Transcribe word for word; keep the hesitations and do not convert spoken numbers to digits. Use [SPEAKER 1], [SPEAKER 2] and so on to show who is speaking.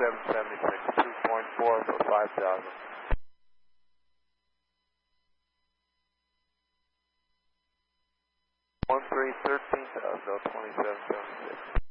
[SPEAKER 1] twenty-seven seventy-six, two point four for five thousand. one three thirteen thousand, twenty-seven seventy-six.